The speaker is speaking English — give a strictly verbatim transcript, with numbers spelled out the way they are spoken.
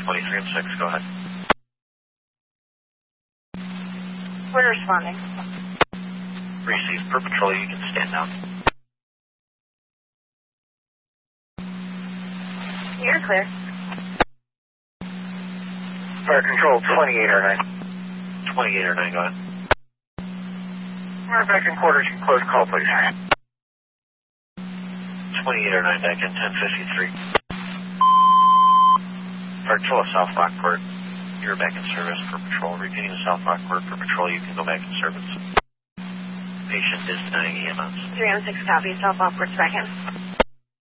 twenty-three and six, go ahead. We're responding. Received per patrol, you can stand down. You're clear. Fire control, twenty-eight or nine. twenty-eight or nine, go ahead. We're back in quarters, you can close call, please. twenty-eight or nine, back in ten fifty-three. Fire control, South Lockport. You're back in service per patrol. Repeating the South Lockport per patrol, you can go back in service. Patient is denying E M S. three oh six copy, South Lockport's back in.